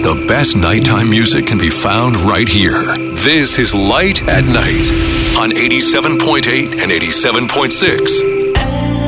The best nighttime music can be found right here. This is Light at Night on 87.8 and 87.6